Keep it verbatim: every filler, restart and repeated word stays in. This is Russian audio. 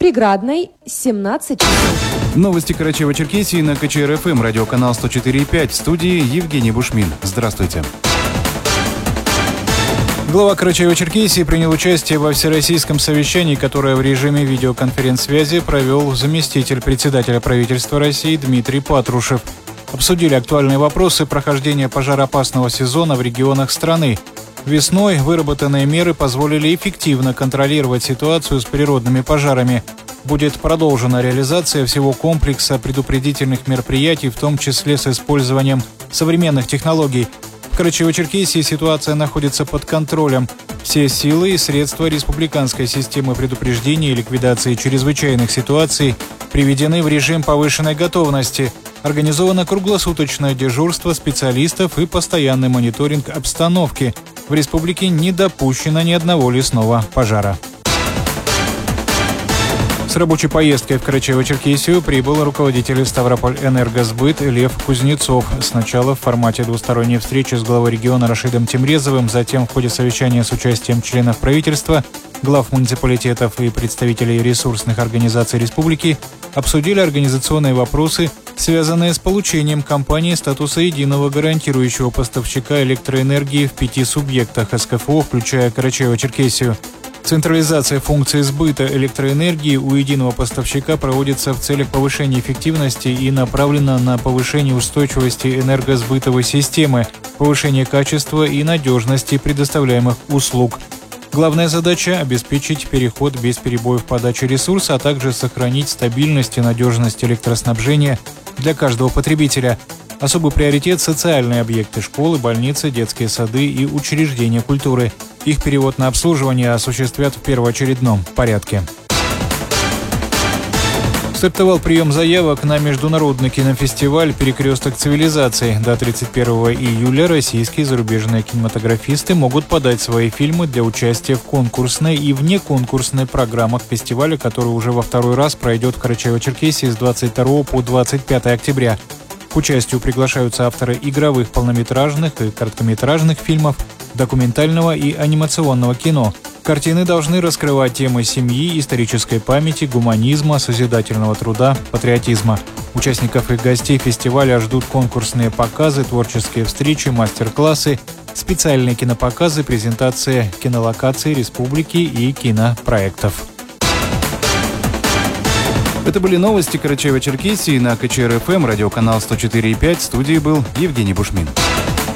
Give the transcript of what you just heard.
Преградной, семнадцать часов. Новости Карачаево-Черкесии на КЧР-ФМ, радиоканал сто четыре и пять. В студии Евгений Бушмин. Здравствуйте. Глава Карачаево-Черкесии принял участие во всероссийском совещании, которое в режиме видеоконференц-связи провел заместитель председателя правительства России Дмитрий Патрушев. Обсудили актуальные вопросы прохождения пожароопасного сезона в регионах страны. Весной выработанные меры позволили эффективно контролировать ситуацию с природными пожарами. Будет продолжена реализация всего комплекса предупредительных мероприятий, в том числе с использованием современных технологий. В Карачаево-Черкесии ситуация находится под контролем. Все силы и средства республиканской системы предупреждения и ликвидации чрезвычайных ситуаций приведены в режим повышенной готовности. Организовано круглосуточное дежурство специалистов и постоянный мониторинг обстановки. В республике не допущено ни одного лесного пожара. С рабочей поездкой в Карачаево-Черкесию прибыл руководитель Ставрополь-Энергосбыт Лев Кузнецов. Сначала в формате двусторонней встречи с главой региона Рашидом Темрезовым, затем в ходе совещания с участием членов правительства, глав муниципалитетов и представителей ресурсных организаций республики обсудили организационные вопросы, связанные с получением компании статуса единого гарантирующего поставщика электроэнергии в пяти субъектах СКФО, включая Карачаево-Черкесию. Централизация функций сбыта электроэнергии у единого поставщика проводится в целях повышения эффективности и направлена на повышение устойчивости энергосбытовой системы, повышение качества и надежности предоставляемых услуг. Главная задача – обеспечить переход без перебоев подачи ресурса, а также сохранить стабильность и надежность электроснабжения для каждого потребителя. Особый приоритет – социальные объекты – школы, больницы, детские сады и учреждения культуры. Их перевод на обслуживание осуществят в первоочередном порядке. Стартовал прием заявок на международный кинофестиваль «Перекресток цивилизаций». До тридцать первого июля российские и зарубежные кинематографисты могут подать свои фильмы для участия в конкурсной и внеконкурсной программах фестиваля, который уже во второй раз пройдет в Карачаево-Черкесии с двадцать второго по двадцать пятое октября. К участию приглашаются авторы игровых полнометражных и короткометражных фильмов, документального и анимационного кино. Картины должны раскрывать темы семьи, исторической памяти, гуманизма, созидательного труда, патриотизма. Участников и гостей фестиваля ждут конкурсные показы, творческие встречи, мастер-классы, специальные кинопоказы, презентации кинолокаций республики и кинопроектов. Это были новости Карачаево-Черкесии на КЧР-ФМ, радиоканал сто четыре и пять. В студии был Евгений Бушмин.